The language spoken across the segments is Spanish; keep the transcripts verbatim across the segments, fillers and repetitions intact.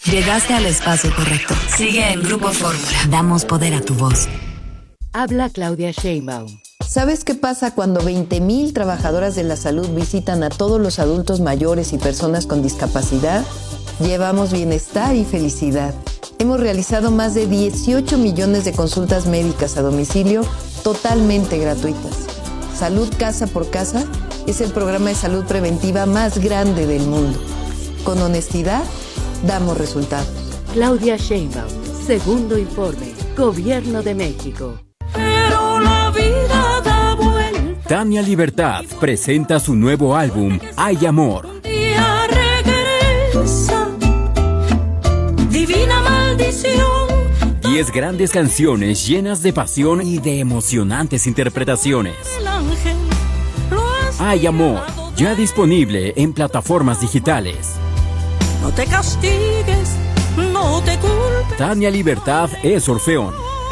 Llegaste al espacio correcto. Sigue en Grupo Fórmula. Damos poder a tu voz. Habla Claudia Sheinbaum. ¿Sabes qué pasa cuando veinte mil trabajadoras de la salud visitan a todos los adultos mayores y personas con discapacidad? Llevamos bienestar y felicidad. Hemos realizado más de dieciocho millones de consultas médicas a domicilio totalmente gratuitas. Salud Casa por Casa es el programa de salud preventiva más grande del mundo. Con honestidad, damos resultados. Claudia Sheinbaum, segundo informe, Gobierno de México. Pero la vida da vuelta. Tania Libertad presenta su nuevo álbum, Hay Amor. Un día regresa, divina maldición. Diez grandes canciones llenas de pasión y de emocionantes interpretaciones. El ángel lo has Hay Amor, ya disponible en plataformas digitales. No te castigues, no te culpes. Tania Libertad es Orfeón.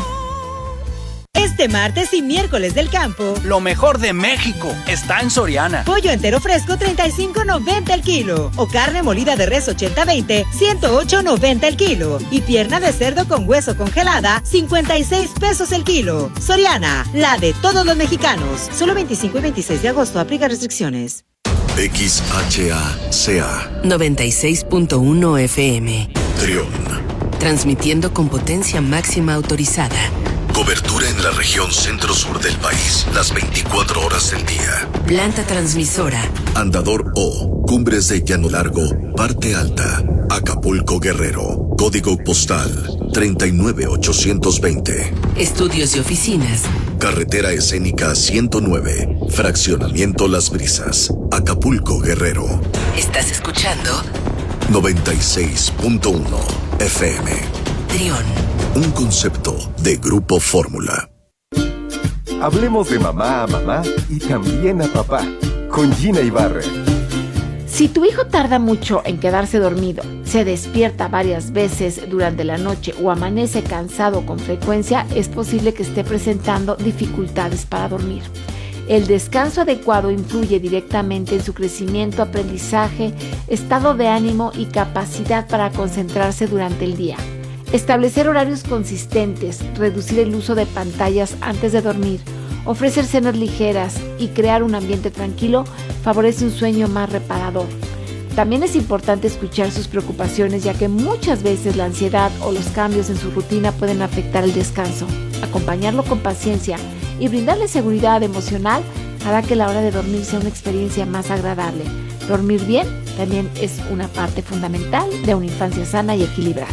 Este martes y miércoles del campo, lo mejor de México está en Soriana. Pollo entero fresco treinta y cinco noventa el kilo. O carne molida de res ochenta veinte, ciento ocho noventa el kilo. Y pierna de cerdo con hueso congelada, cincuenta y seis pesos el kilo. Soriana, la de todos los mexicanos. Solo veinticinco y veintiséis de agosto, aplica restricciones. X H A C A noventa y seis punto uno F M. Trión. Transmitiendo con potencia máxima autorizada. Cobertura en la región centro-sur del país, las veinticuatro horas del día. Planta transmisora. Andador O, Cumbres de Llano Largo, Parte Alta, Acapulco, Guerrero. Código postal treinta y nueve ochocientos veinte. Estudios y oficinas. Carretera escénica ciento nueve, Fraccionamiento Las Brisas, Acapulco, Guerrero. ¿Estás escuchando? noventa y seis punto uno F M. Trión. Un concepto de Grupo Fórmula. Hablemos de mamá a mamá y también a papá, con Gina Ibarra. Si tu hijo tarda mucho en quedarse dormido, se despierta varias veces durante la noche o amanece cansado con frecuencia, es posible que esté presentando dificultades para dormir. El descanso adecuado influye directamente en su crecimiento, aprendizaje, estado de ánimo y capacidad para concentrarse durante el día. Establecer horarios consistentes, reducir el uso de pantallas antes de dormir, ofrecer cenas ligeras y crear un ambiente tranquilo favorece un sueño más reparador. También es importante escuchar sus preocupaciones, ya que muchas veces la ansiedad o los cambios en su rutina pueden afectar el descanso. Acompañarlo con paciencia y brindarle seguridad emocional hará que la hora de dormir sea una experiencia más agradable. Dormir bien también es una parte fundamental de una infancia sana y equilibrada.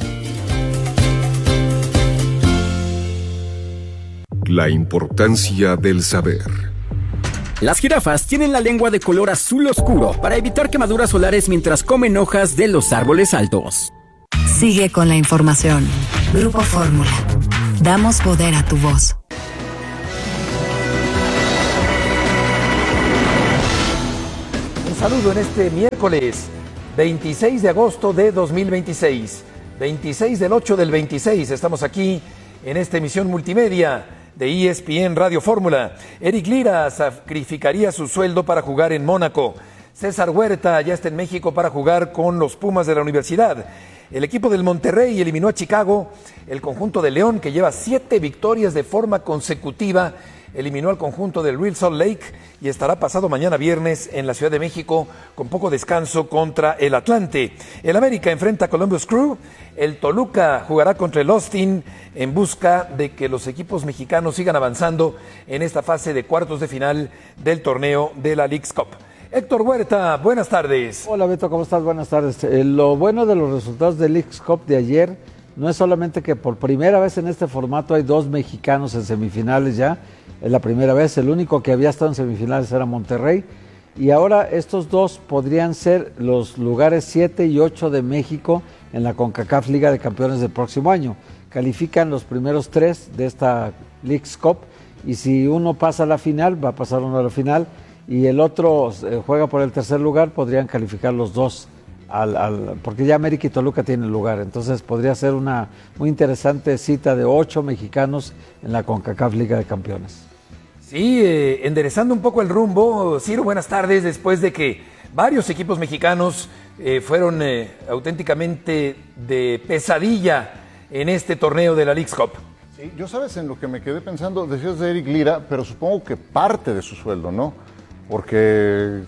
La importancia del saber. Las jirafas tienen la lengua de color azul oscuro para evitar quemaduras solares mientras comen hojas de los árboles altos. Sigue con la información. Grupo Fórmula. Damos poder a tu voz. Un saludo en este miércoles veintiséis de agosto de dos mil veintiséis. veintiséis del ocho del veintiséis. Estamos aquí en esta emisión multimedia de E S P N Radio Fórmula. Eric Lira sacrificaría su sueldo para jugar en Mónaco. César Huerta ya está en México para jugar con los Pumas de la Universidad. El equipo del Monterrey eliminó a Chicago. El conjunto de León, que lleva siete victorias de forma consecutiva, eliminó al conjunto del Real Salt Lake y estará pasado mañana viernes en la Ciudad de México con poco descanso contra el Atlante. El América enfrenta a Columbus Crew. El Toluca jugará contra el Austin en busca de que los equipos mexicanos sigan avanzando en esta fase de cuartos de final del torneo de la Leagues Cup. Héctor Huerta, buenas tardes. Hola Beto, ¿cómo estás? Buenas tardes. Eh, lo bueno de los resultados del Leagues Cup de ayer no es solamente que por primera vez en este formato hay dos mexicanos en semifinales ya. Es la primera vez, el único que había estado en semifinales era Monterrey. Y ahora estos dos podrían ser los lugares siete y ocho de México en la CONCACAF Liga de Campeones del próximo año. Califican los primeros tres de esta Leagues Cup y si uno pasa a la final, va a pasar uno a la final y el otro eh, juega por el tercer lugar, podrían calificar los dos, al, al, porque ya América y Toluca tienen lugar. Entonces podría ser una muy interesante cita de ocho mexicanos en la CONCACAF Liga de Campeones. Sí, eh, enderezando un poco el rumbo, Ciro, buenas tardes, después de que varios equipos mexicanos eh, fueron eh, auténticamente de pesadilla en este torneo de la Leagues Cup. Sí, yo sabes en lo que me quedé pensando, decías de Eric Lira, pero supongo que parte de su sueldo, ¿no? Porque,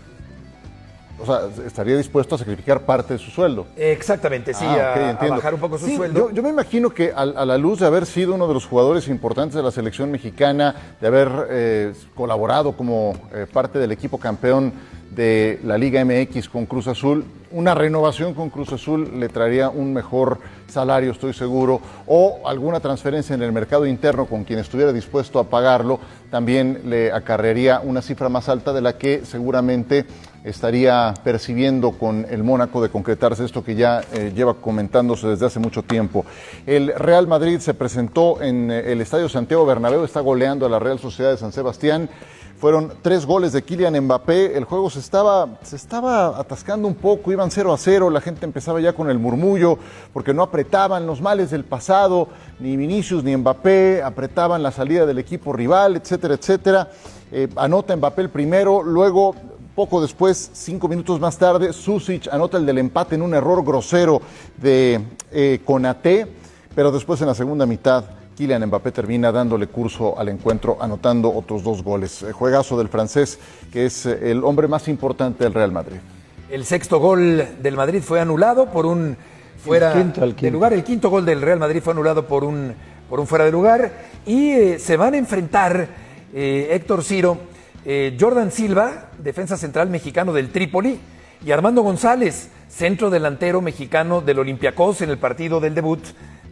o sea, estaría dispuesto a sacrificar parte de su sueldo. Exactamente, sí, ah, okay, a, entiendo. a bajar un poco su sí, sueldo. Yo, yo me imagino que a, a la luz de haber sido uno de los jugadores importantes de la selección mexicana, de haber eh, colaborado como eh, parte del equipo campeón de la Liga M X con Cruz Azul, una renovación con Cruz Azul le traería un mejor salario, estoy seguro, o alguna transferencia en el mercado interno con quien estuviera dispuesto a pagarlo, también le acarrearía una cifra más alta de la que seguramente estaría percibiendo con el Mónaco de concretarse esto que ya eh, lleva comentándose desde hace mucho tiempo. El Real Madrid se presentó en eh, el Estadio Santiago Bernabéu, está goleando a la Real Sociedad de San Sebastián. Fueron tres goles de Kylian Mbappé, el juego se estaba, se estaba atascando un poco, iban cero a cero, la gente empezaba ya con el murmullo, porque no apretaban los males del pasado, ni Vinicius ni Mbappé, apretaban la salida del equipo rival, etcétera, etcétera. Eh, anota Mbappé el primero, luego, poco después, cinco minutos más tarde, Susic anota el del empate en un error grosero de eh, Konaté, pero después en la segunda mitad, Kylian Mbappé termina dándole curso al encuentro, anotando otros dos goles. Juegazo del francés, que es el hombre más importante del Real Madrid. El sexto gol del Madrid fue anulado por un fuera el quinto, el quinto. de lugar. El quinto gol del Real Madrid fue anulado por un, por un fuera de lugar. Y eh, se van a enfrentar, eh, Héctor Ciro, eh, Jordan Silva, defensa central mexicano del Trípoli, y Armando González, centro delantero mexicano del Olympiacos, en el partido del debut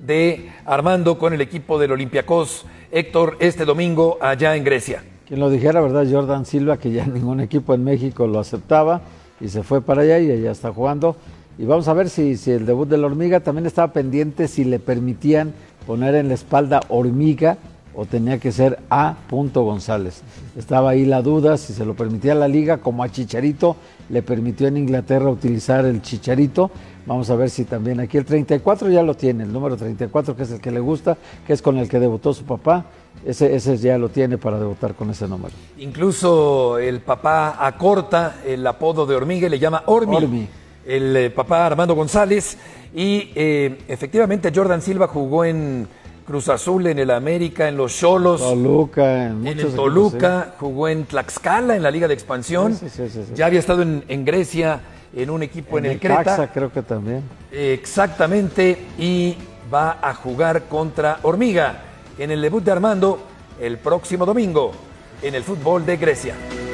de Armando con el equipo del Olympiacos, Héctor, este domingo allá en Grecia. Quien lo dijera, ¿verdad? Jordan Silva, que ya ningún equipo en México lo aceptaba y se fue para allá y allá está jugando. Y vamos a ver si, si el debut de la Hormiga también estaba pendiente, si le permitían poner en la espalda Hormiga o tenía que ser A. González. Estaba ahí la duda si se lo permitía la liga, como a Chicharito le permitió en Inglaterra utilizar el Chicharito. Vamos a ver si también aquí el treinta y cuatro ya lo tiene, el número treinta y cuatro, que es el que le gusta, que es con el que debutó su papá, ese, ese ya lo tiene para debutar con ese número. Incluso el papá acorta el apodo de Hormiga y le llama Ormi, Ormi. el eh, papá Armando González, y eh, efectivamente Jordan Silva jugó en Cruz Azul, en el América, en los Xolos, Toluca, en, en el Toluca, equipos, sí. Jugó en Tlaxcala, en la Liga de Expansión, sí, sí, sí, sí. Ya había estado en, en Grecia, en un equipo en, en el Creta. Caxa, creo que también. Exactamente, y va a jugar contra Hormiga en el debut de Armando el próximo domingo en el fútbol de Grecia.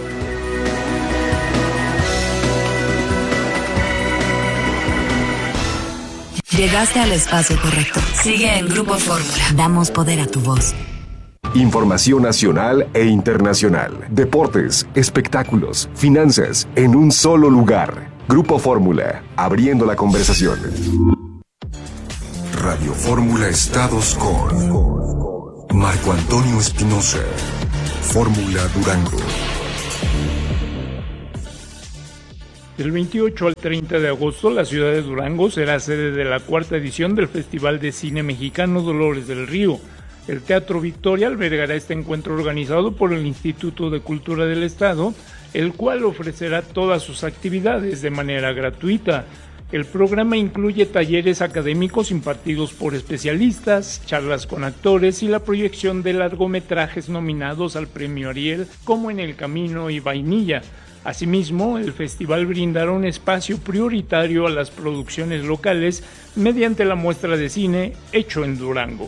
Llegaste al espacio correcto. Sigue en Grupo Fórmula. Damos poder a tu voz. Información nacional e internacional. Deportes, espectáculos, finanzas, en un solo lugar. Grupo Fórmula, abriendo la conversación. Radio Fórmula Estados con Marco Antonio Espinosa. Fórmula Durango. Del veintiocho al treinta de agosto, la ciudad de Durango será sede de la cuarta edición del Festival de Cine Mexicano Dolores del Río. El Teatro Victoria albergará este encuentro organizado por el Instituto de Cultura del Estado, el cual ofrecerá todas sus actividades de manera gratuita. El programa incluye talleres académicos impartidos por especialistas, charlas con actores y la proyección de largometrajes nominados al Premio Ariel, como En el Camino y Vainilla. Asimismo, el festival brindará un espacio prioritario a las producciones locales mediante la muestra de cine Hecho en Durango.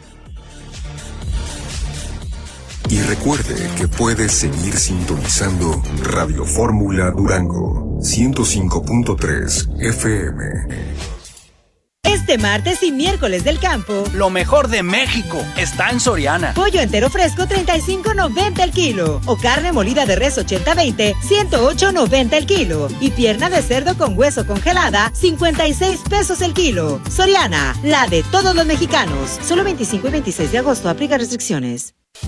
Y recuerde que puede seguir sintonizando Radio Fórmula Durango, ciento cinco punto tres F M. Este martes y miércoles del campo, lo mejor de México está en Soriana. Pollo entero fresco treinta y cinco noventa el kilo, o carne molida de res ochenta veinte ciento ocho noventa el kilo, y pierna de cerdo con hueso congelada cincuenta y seis pesos el kilo. Soriana, la de todos los mexicanos. Solo veinticinco y veintiséis de agosto, aplica restricciones.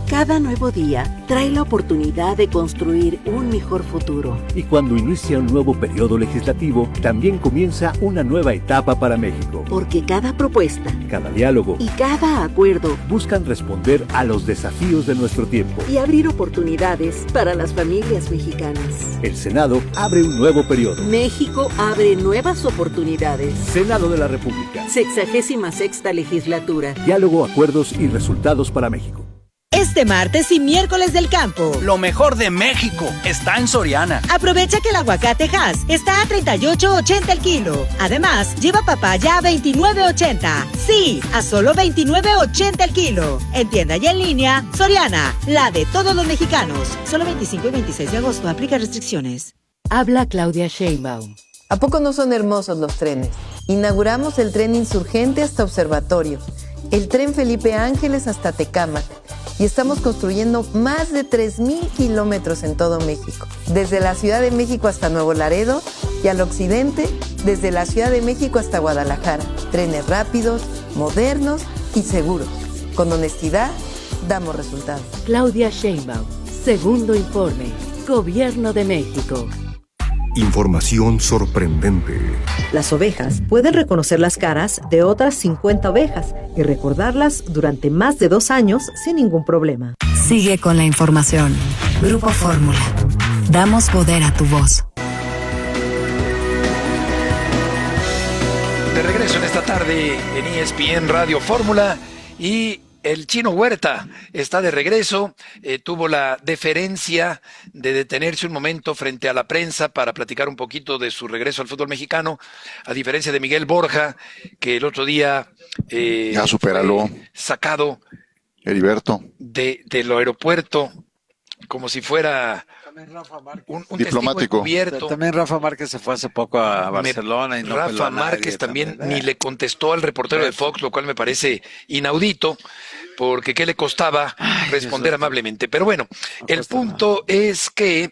Cada nuevo día trae la oportunidad de construir un mejor futuro. Y cuando inicia un nuevo periodo legislativo, también comienza una nueva etapa para México. Porque cada propuesta, cada diálogo y cada acuerdo buscan responder a los desafíos de nuestro tiempo y abrir oportunidades para las familias mexicanas. El Senado abre un nuevo periodo. México abre nuevas oportunidades. Senado de la República. Sexagésima sexta legislatura. Diálogo, acuerdos y resultados para México. Este martes y miércoles del campo. Lo mejor de México está en Soriana. Aprovecha que el aguacate Hass está a treinta y ocho ochenta el kilo. Además, lleva papaya a veintinueve ochenta. Sí, a solo veintinueve ochenta el kilo. En tienda y en línea, Soriana, la de todos los mexicanos. Solo veinticinco y veintiséis de agosto, aplica restricciones. Habla Claudia Sheinbaum. ¿A poco no son hermosos los trenes? Inauguramos el tren Insurgente hasta Observatorio, el tren Felipe Ángeles hasta Tecámac, y estamos construyendo más de tres mil kilómetros en todo México, desde la Ciudad de México hasta Nuevo Laredo y al occidente, desde la Ciudad de México hasta Guadalajara. Trenes rápidos, modernos y seguros. Con honestidad, damos resultados. Claudia Sheinbaum, segundo informe, Gobierno de México. Información sorprendente. Las ovejas pueden reconocer las caras de otras cincuenta ovejas y recordarlas durante más de dos años sin ningún problema. Sigue con la información. Grupo Fórmula. Damos poder a tu voz. De regreso en esta tarde en E S P N Radio Fórmula, y el Chino Huerta está de regreso. Eh, tuvo la deferencia de detenerse un momento frente a la prensa para platicar un poquito de su regreso al fútbol mexicano, a diferencia de Miguel Borja, que el otro día eh, ya supéralo, sacado Heriberto de, del aeropuerto como si fuera un, un diplomático. También Rafa Márquez se fue hace poco a Barcelona. Me, y no Rafa Márquez también, también ni le contestó al reportero de Fox, lo cual me parece inaudito, porque qué le costaba Ay, responder Dios amablemente. Pero bueno, no el punto nada. es que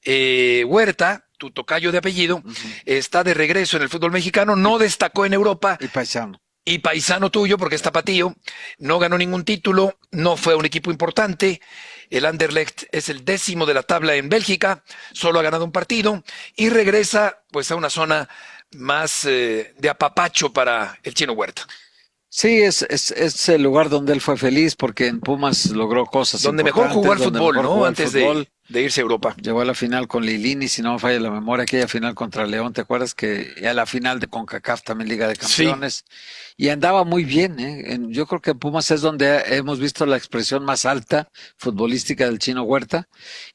eh, Huerta, tu tocayo de apellido, uh-huh. está de regreso en el fútbol mexicano, no destacó en Europa. Y paisano. Y paisano tuyo, porque es tapatío, no ganó ningún título, no fue a un equipo importante. El Anderlecht es el décimo de la tabla en Bélgica, solo ha ganado un partido y regresa pues a una zona más eh, de apapacho para el Chino Huerta. Sí, es, es, es el lugar donde él fue feliz, porque en Pumas logró cosas donde mejor jugó al fútbol, ¿no? Antes fútbol. de, de irse a Europa. Llegó a la final con Lilini, si no me falla la memoria, aquella final contra León, ¿te acuerdas? Que a la final de CONCACAF también Liga de Campeones. Sí. Y andaba muy bien, ¿eh? Yo creo que Pumas es donde hemos visto la expresión más alta futbolística del Chino Huerta.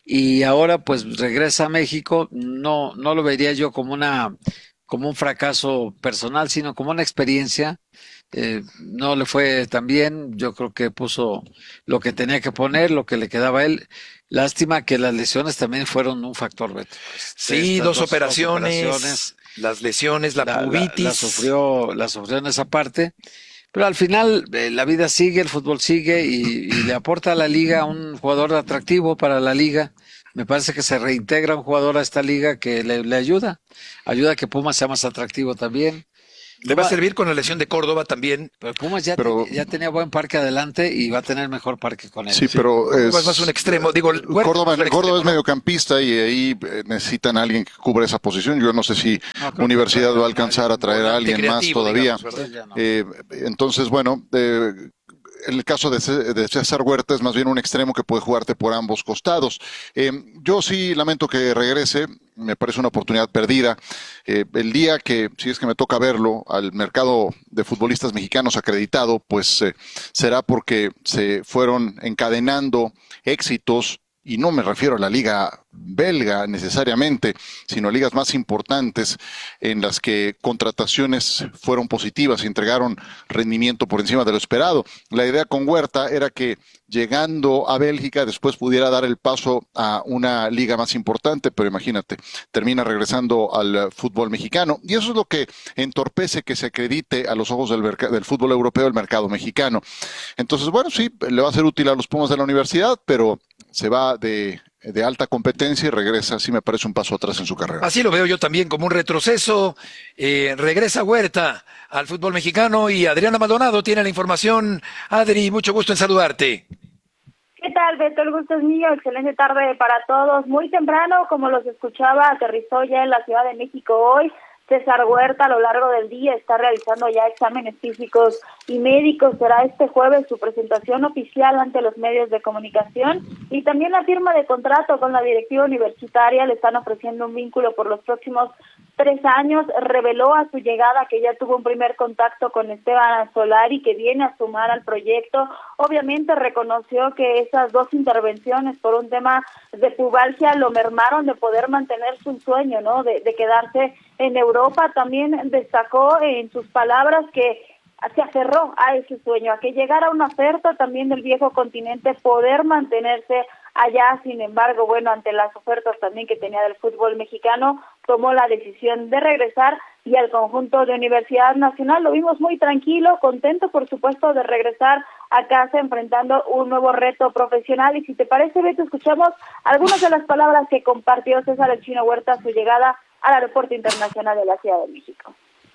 Y ahora pues regresa a México. No, no lo vería yo como una, como un fracaso personal, sino como una experiencia. Eh, no le fue tan bien, yo creo que puso lo que tenía que poner, lo que le quedaba a él. Lástima que las lesiones también fueron un factor, Beto. Sí, dos, dos, operaciones, dos operaciones, las lesiones, la, la pubitis. La, la, sufrió, la sufrió en esa parte, pero al final eh, la vida sigue, el fútbol sigue y, y le aporta a la liga un jugador atractivo para la liga. Me parece que se reintegra un jugador a esta liga que le, le ayuda, ayuda a que Pumas sea más atractivo también. Le va a servir con la lesión de Córdoba también. Pero Pumas ya, pero, te, ya tenía buen parque adelante y va a tener mejor parque con él. Sí, pero es, es más un extremo. Digo, Córdoba, es, Córdoba es mediocampista y ahí necesitan a alguien que cubra esa posición. Yo no sé si no, Universidad va a alcanzar a traer a alguien más todavía. Digamos, eh, entonces, bueno, eh, en el caso de, de César Huerta es más bien un extremo que puede jugarte por ambos costados. Eh, yo sí lamento que regrese, me parece una oportunidad perdida. Eh, el día que, si es que me toca verlo, al mercado de futbolistas mexicanos acreditado, pues eh, será porque se fueron encadenando éxitos. Y no me refiero a la liga belga necesariamente, sino a ligas más importantes en las que contrataciones fueron positivas y entregaron rendimiento por encima de lo esperado. La idea con Huerta era que llegando a Bélgica después pudiera dar el paso a una liga más importante, pero imagínate, termina regresando al fútbol mexicano. Y eso es lo que entorpece que se acredite a los ojos del, del fútbol europeo el mercado mexicano. Entonces, bueno, sí, le va a ser útil a los Pumas de la universidad, pero se va de, de alta competencia y regresa, sí me parece un paso atrás en su carrera. Así lo veo yo también, como un retroceso. Eh, regresa Huerta al fútbol mexicano y Adriana Maldonado tiene la información. Adri, mucho gusto en saludarte. ¿Qué tal, Beto? El gusto es mío. Excelente tarde para todos. Muy temprano, como los escuchaba, aterrizó ya en la Ciudad de México hoy César Huerta. A lo largo del día está realizando ya exámenes físicos y médicos. Será este jueves su presentación oficial ante los medios de comunicación y también la firma de contrato con la directiva universitaria. Le están ofreciendo un vínculo por los próximos tres años. Reveló a su llegada que ya tuvo un primer contacto con Esteban Solari, que viene a sumar al proyecto. Obviamente reconoció que esas dos intervenciones por un tema de pubalgia lo mermaron de poder mantener su sueño, ¿no? De, de quedarse en Europa. También destacó en sus palabras que se aferró a ese sueño, a que llegara una oferta también del viejo continente, poder mantenerse allá. Sin embargo, bueno, ante las ofertas también que tenía del fútbol mexicano, tomó la decisión de regresar y al conjunto de Universidad Nacional lo vimos muy tranquilo, contento por supuesto de regresar a casa enfrentando un nuevo reto profesional. Y si te parece, Beto, escuchamos algunas de las palabras que compartió César El Chino Huerta a su llegada al Aeropuerto Internacional de la Ciudad de México.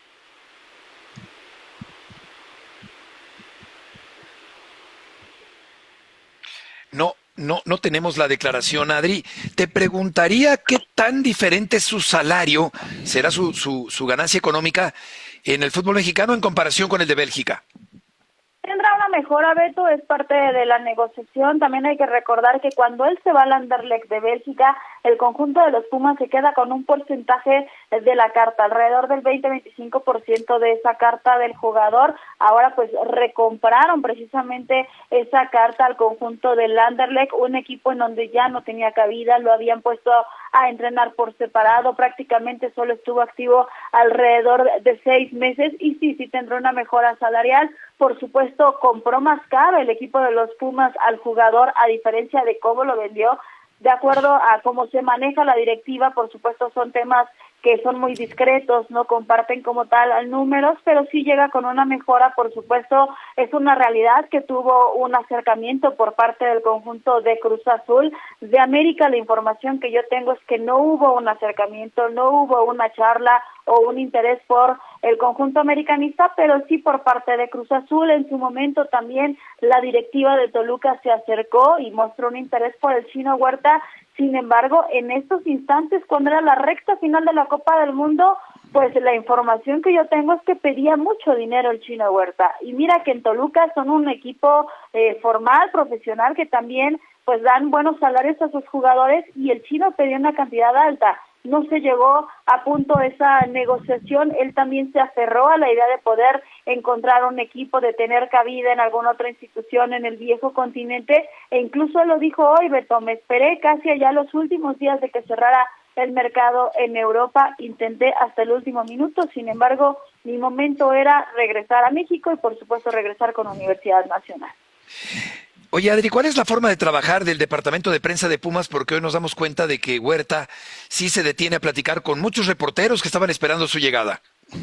No, no, no tenemos la declaración, Adri. Te preguntaría qué tan diferente es su salario, será su, su, su ganancia económica en el fútbol mexicano en comparación con el de Bélgica. Tendrá una mejora, Beto, es parte de la negociación. También hay que recordar que cuando él se va al Anderlecht de Bélgica, el conjunto de los Pumas se queda con un porcentaje de la carta, alrededor del veinte a veinticinco por ciento de esa carta del jugador. Ahora pues recompraron precisamente esa carta al conjunto del Anderlecht, un equipo en donde ya no tenía cabida, lo habían puesto a entrenar por separado, prácticamente solo estuvo activo alrededor de seis meses y sí, sí tendrá una mejora salarial. Por supuesto, compró más caro el equipo de los Pumas al jugador, a diferencia de cómo lo vendió. De acuerdo a cómo se maneja la directiva, por supuesto son temas que son muy discretos, no comparten como tal números, pero sí llega con una mejora. Por supuesto, es una realidad que tuvo un acercamiento por parte del conjunto de Cruz Azul. De América, la información que yo tengo es que no hubo un acercamiento, no hubo una charla o un interés por el conjunto americanista, pero sí por parte de Cruz Azul. En su momento también la directiva de Toluca se acercó y mostró un interés por el Chino Huerta. Sin embargo, en estos instantes, cuando era la recta final de la Copa del Mundo, pues la información que yo tengo es que pedía mucho dinero el Chino Huerta. Y mira que en Toluca son un equipo eh, formal, profesional, que también pues dan buenos salarios a sus jugadores, y el Chino pedía una cantidad alta. No se llegó a punto esa negociación. Él también se aferró a la idea de poder encontrar un equipo, de tener cabida en alguna otra institución en el viejo continente, e incluso lo dijo hoy, Beto, me esperé casi allá los últimos días de que cerrara el mercado en Europa, intenté hasta el último minuto. Sin embargo, mi momento era regresar a México y por supuesto regresar con Universidad Nacional. Oye, Adri, ¿cuál es la forma de trabajar del departamento de prensa de Pumas? Porque hoy nos damos cuenta de que Huerta sí se detiene a platicar con muchos reporteros que estaban esperando su llegada.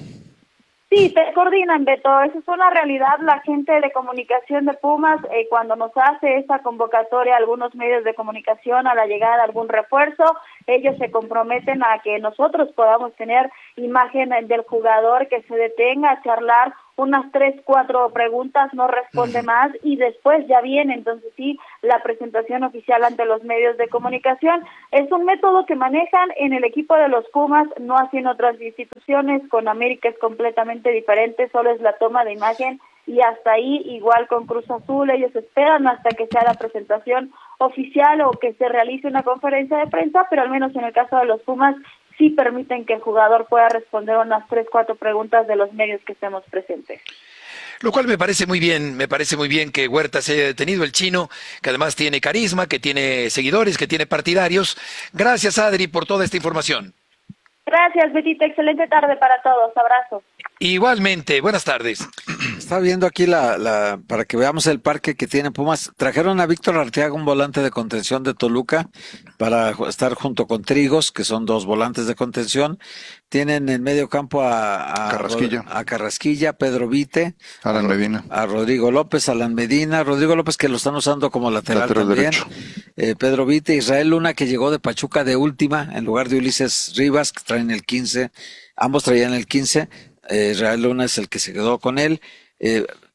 Sí, te coordinan, Beto, esa es una realidad. La gente de comunicación de Pumas, eh, cuando nos hace esa convocatoria a algunos medios de comunicación a la llegada de algún refuerzo, ellos se comprometen a que nosotros podamos tener imagen del jugador, que se detenga a charlar unas tres, cuatro preguntas, no responde más y después ya viene, entonces sí, la presentación oficial ante los medios de comunicación. Es un método que manejan en el equipo de los Pumas, no así en otras instituciones. Con América es completamente diferente, solo es la toma de imagen y hasta ahí. Igual con Cruz Azul, ellos esperan hasta que sea la presentación oficial o que se realice una conferencia de prensa, pero al menos en el caso de los Pumas sí permiten que el jugador pueda responder unas tres, cuatro preguntas de los medios que estemos presentes. Lo cual me parece muy bien, me parece muy bien que Huerta se haya detenido, el Chino, que además tiene carisma, que tiene seguidores, que tiene partidarios. Gracias, Adri, por toda esta información. Gracias, Betito, excelente tarde para todos, abrazo. Igualmente, buenas tardes. Está viendo aquí la, la para que veamos el parque que tiene Pumas. Trajeron a Víctor Arteaga, un volante de contención de Toluca, para estar junto con Trigos, que son dos volantes de contención. Tienen en medio campo a, a Carrasquilla, a Carrasquilla, Pedro Vite, Alan a, Medina, a Rodrigo López, Alan Medina, Rodrigo López que lo están usando como lateral, lateral también, eh, Pedro Vite, Israel Luna, que llegó de Pachuca de última en lugar de Ulises Rivas, que traen el quince, ambos traían el quince, eh, Israel Luna es el que se quedó con él. Eh,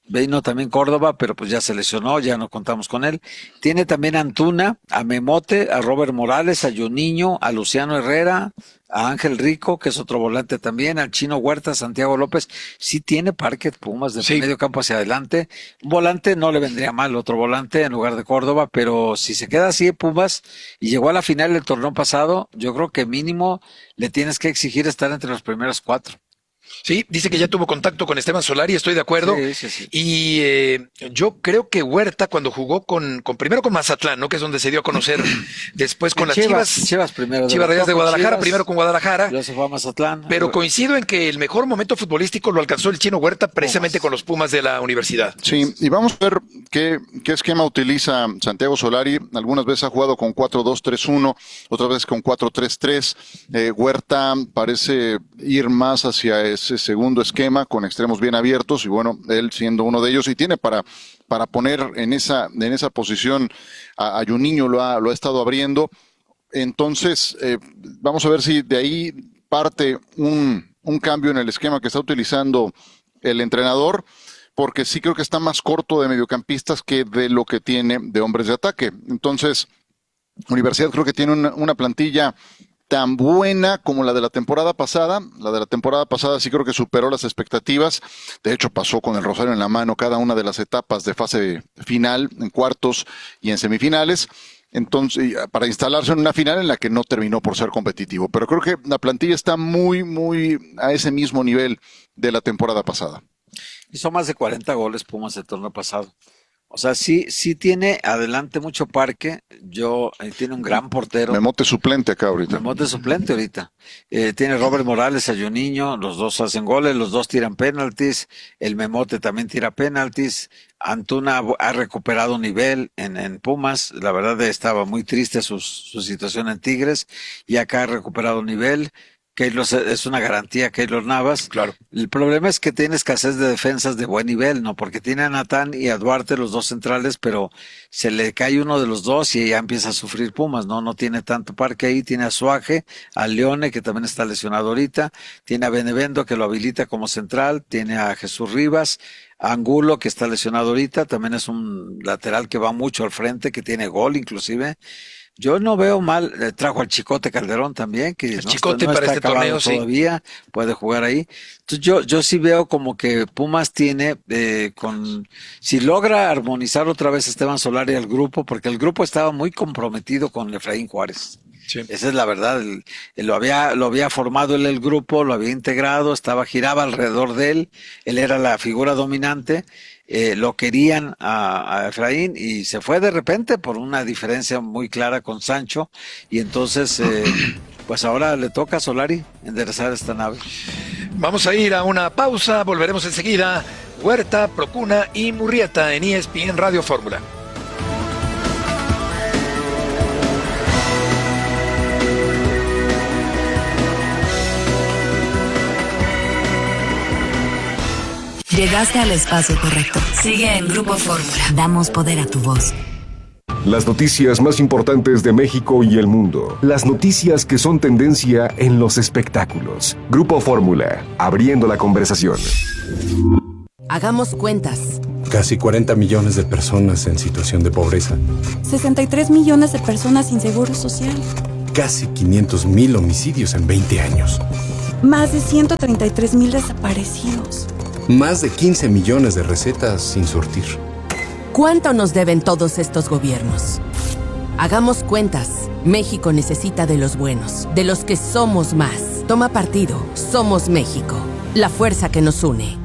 vino también Córdoba, pero pues ya se lesionó, ya no contamos con él. Tiene también a Antuna, a Memote, a Robert Morales, a Juninho, a Luciano Herrera, a Ángel Rico, que es otro volante también, al Chino Huerta, Santiago López. Sí tiene parque Pumas de sí. medio campo hacia adelante. Un volante no le vendría mal, otro volante en lugar de Córdoba, pero si se queda así Pumas y llegó a la final del torneo pasado, yo creo que mínimo le tienes que exigir estar entre los primeros cuatro. Sí, dice que ya tuvo contacto con Esteban Solari, estoy de acuerdo. Sí, sí, sí. Y eh, yo creo que Huerta cuando jugó con, con primero con Mazatlán, ¿no? Que es donde se dio a conocer, después con las Chivas. Chivas primero. Chivas Rayadas de Guadalajara, Chivas, primero con Guadalajara. Luego se fue a Mazatlán. Pero coincido en que el mejor momento futbolístico lo alcanzó el Chino Huerta precisamente Pumas. Con los Pumas de la universidad. Sí, y vamos a ver qué, qué esquema utiliza Santiago Solari. Algunas veces ha jugado con cuatro dos tres uno, otras veces con cuatro tres tres. Eh, Huerta parece ir más hacia ese segundo esquema con extremos bien abiertos y bueno, él siendo uno de ellos y tiene para para poner en esa en esa posición a, a Juninho, lo ha, lo ha estado abriendo. Entonces, eh, vamos a ver si de ahí parte un, un cambio en el esquema que está utilizando el entrenador, porque sí creo que está más corto de mediocampistas que de lo que tiene de hombres de ataque. Entonces, Universidad creo que tiene una, una plantilla tan buena como la de la temporada pasada. La de la temporada pasada sí creo que superó las expectativas. De hecho, pasó con el rosario en la mano cada una de las etapas de fase final, en cuartos y en semifinales. Entonces, para instalarse en una final en la que no terminó por ser competitivo. Pero creo que la plantilla está muy, muy a ese mismo nivel de la temporada pasada. Hizo más de cuarenta goles Pumas el torneo pasado. O sea, sí, sí tiene adelante mucho parque. Yo, eh, tiene un gran portero. Memote suplente acá ahorita. Memote suplente ahorita. Eh, tiene Robert Morales, a Juninho, los dos hacen goles, los dos tiran penaltis. El Memote también tira penaltis. Antuna ha recuperado nivel en, en Pumas. La verdad estaba muy triste su, su situación en Tigres y acá ha recuperado nivel. Keylor es una garantía, Keylor Navas. Claro. El problema es que tiene escasez de defensas de buen nivel, ¿no? Porque tiene a Natán y a Duarte, los dos centrales, pero se le cae uno de los dos y ya empieza a sufrir Pumas, ¿no? No tiene tanto parque ahí. Tiene a Suaje, a Leone, que también está lesionado ahorita. Tiene a Benevendo, que lo habilita como central. Tiene a Jesús Rivas. A Angulo, que está lesionado ahorita. También es un lateral que va mucho al frente, que tiene gol inclusive. Yo no veo mal, eh, trajo al Chicote Calderón también, que el no Chicote está, no para está este torneo, todavía, sí. Puede jugar ahí. Entonces yo, yo sí veo como que Pumas tiene, eh, con, si logra armonizar otra vez Esteban Solari al grupo, porque el grupo estaba muy comprometido con Efraín Juárez. Sí. Esa es la verdad, el, el, lo había, lo había formado él el grupo, lo había integrado, estaba, giraba alrededor de él, él era la figura dominante. Eh, lo querían a, a Efraín y se fue de repente por una diferencia muy clara con Sancho y entonces eh, pues ahora le toca a Solari enderezar esta nave. Vamos a ir a una pausa, volveremos enseguida. Huerta, Procuna y Murrieta en E S P N Radio Fórmula. Llegaste al espacio correcto. Sigue en Grupo Fórmula. Damos poder a tu voz. Las noticias más importantes de México y el mundo. Las noticias que son tendencia en los espectáculos. Grupo Fórmula, abriendo la conversación. Hagamos cuentas. Casi cuarenta millones de personas en situación de pobreza. sesenta y tres millones de personas sin seguro social. Casi quinientos mil homicidios en veinte años. Más de ciento treinta y tres mil desaparecidos. Más de quince millones de recetas sin surtir. ¿Cuánto nos deben todos estos gobiernos? Hagamos cuentas. México necesita de los buenos, de los que somos más. Toma partido. Somos México. La fuerza que nos une.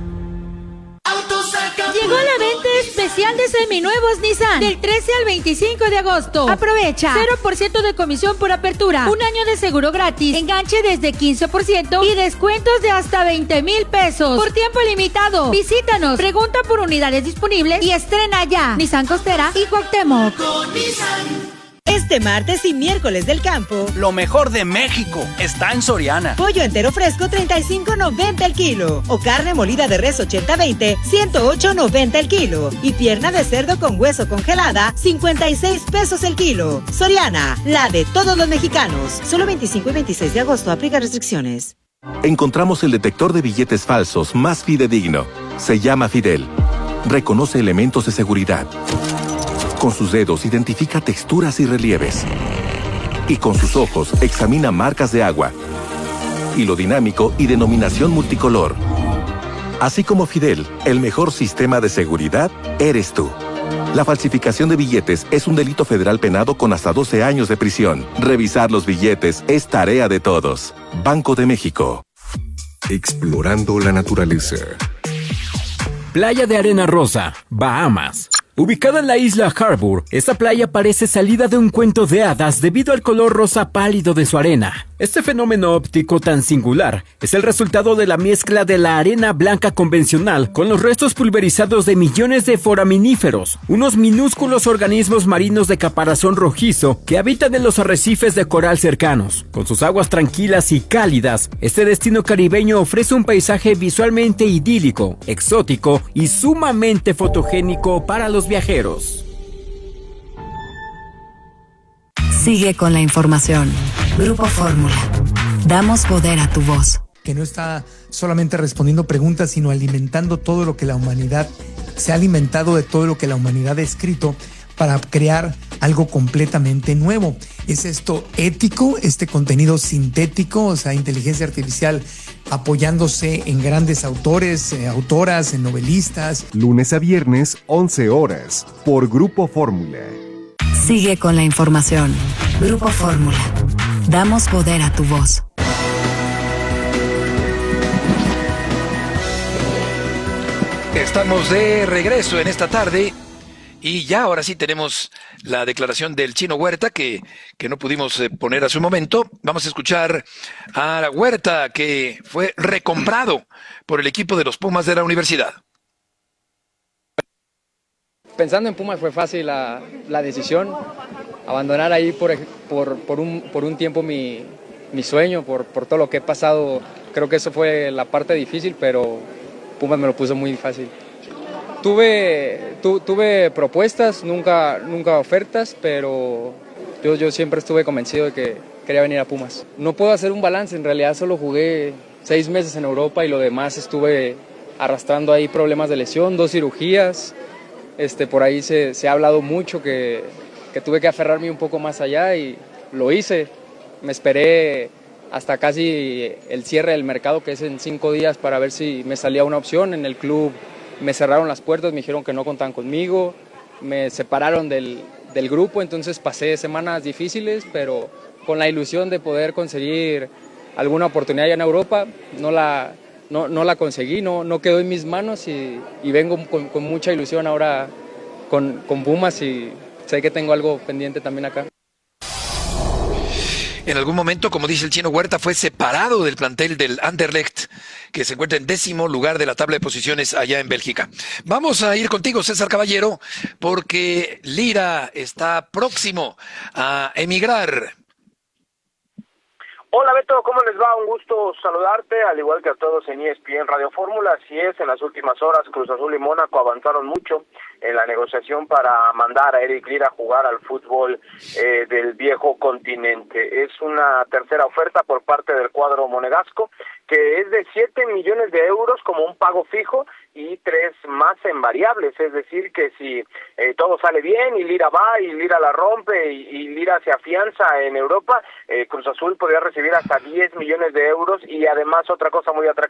Llegó la venta especial de seminuevos Nissan del trece al veinticinco de agosto. Aprovecha cero por ciento de comisión por apertura, un año de seguro gratis, enganche desde quince por ciento y descuentos de hasta veinte mil pesos por tiempo limitado. Visítanos, pregunta por unidades disponibles y estrena ya. Nissan Costera y Cuauhtémoc. Este martes y miércoles del campo, lo mejor de México está en Soriana. Pollo entero fresco treinta y cinco noventa el kilo o carne molida de res ochenta veinte ciento ocho noventa el kilo y pierna de cerdo con hueso congelada cincuenta y seis pesos el kilo. Soriana, la de todos los mexicanos. Solo veinticinco y veintiséis de agosto, aplica restricciones. Encontramos el detector de billetes falsos más fidedigno. Se llama Fidel. reconoce elementos de seguridad. Con sus dedos identifica texturas y relieves. Y con sus ojos examina marcas de agua, hilo dinámico y denominación multicolor. Así como Fidel, el mejor sistema de seguridad eres tú. La falsificación de billetes es un delito federal penado con hasta doce años de prisión. Revisar los billetes es tarea de todos. Banco de México. Explorando la naturaleza. Playa de Arena Rosa, Bahamas. Ubicada en la isla Harbour, esta playa parece salida de un cuento de hadas debido al color rosa pálido de su arena. Este fenómeno óptico tan singular es el resultado de la mezcla de la arena blanca convencional con los restos pulverizados de millones de foraminíferos, unos minúsculos organismos marinos de caparazón rojizo que habitan en los arrecifes de coral cercanos. Con sus aguas tranquilas y cálidas, este destino caribeño ofrece un paisaje visualmente idílico, exótico y sumamente fotogénico para los viajeros. Sigue con la información. Grupo Fórmula. Damos poder a tu voz. Que no está solamente respondiendo preguntas, sino alimentando todo lo que la humanidad se ha alimentado de todo lo que la humanidad ha escrito para crear algo completamente nuevo. ¿Es esto ético, este contenido sintético, o sea, inteligencia artificial apoyándose en grandes autores, eh, autoras, en novelistas? Lunes a viernes, once horas, por Grupo Fórmula. Sigue con la información. Grupo Fórmula. Damos poder a tu voz. Estamos de regreso en esta tarde y ya ahora sí tenemos la declaración del Chino Huerta que, que no pudimos eh, poner a su momento. Vamos a escuchar a la Huerta, que fue recomprado por el equipo de los Pumas de la universidad. Pensando en Pumas fue fácil la, la decisión, abandonar ahí por, por, por, un, por un tiempo mi, mi sueño, por, por todo lo que he pasado. Creo que eso fue la parte difícil, pero Pumas me lo puso muy fácil. Tuve, tu, tuve propuestas, nunca, nunca ofertas, pero yo, yo siempre estuve convencido de que quería venir a Pumas. No puedo hacer un balance, en realidad solo jugué seis meses en Europa y lo demás estuve arrastrando ahí problemas de lesión, dos cirugías. Este, por ahí se, se ha hablado mucho que, que tuve que aferrarme un poco más allá y lo hice. Me esperé hasta casi el cierre del mercado, que es en cinco días, para ver si me salía una opción. En el club me cerraron las puertas, me dijeron que no contaban conmigo, me separaron del, del grupo, entonces pasé semanas difíciles, pero con la ilusión de poder conseguir alguna oportunidad allá en Europa. No la, no, no la conseguí, no, no quedó en mis manos y, y vengo con, con mucha ilusión ahora con, con Pumas y sé que tengo algo pendiente también acá. En algún momento, como dice el Chino Huerta, fue separado del plantel del Anderlecht, que se encuentra en décimo lugar de la tabla de posiciones allá en Bélgica. Vamos a ir contigo, César Caballero, porque Lira está próximo a emigrar. Hola Beto, ¿cómo les va? Un gusto saludarte, al igual que a todos en E S P N Radio Fórmula. Así es, en las últimas horas Cruz Azul y Mónaco avanzaron mucho en la negociación para mandar a Eric Lira a jugar al fútbol eh, del viejo continente. Es una tercera oferta por parte del cuadro monegasco, que es de siete millones de euros como un pago fijo y tres más en variables, es decir, que si eh, todo sale bien y Lira va y Lira la rompe y, y Lira se afianza en Europa, eh, Cruz Azul podría recibir hasta diez millones de euros y además otra cosa muy atractiva